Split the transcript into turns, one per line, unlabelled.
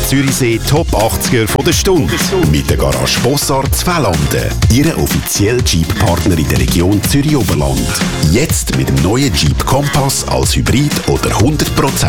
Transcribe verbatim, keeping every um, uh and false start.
Zürichsee Top achtziger von der Stunde. Mit der Garage Bossart Z'Fällanden. Ihre offizielle Jeep-Partner in der Region Zürich-Oberland. Jetzt mit dem neuen Jeep Kompass als Hybrid oder hundert Prozent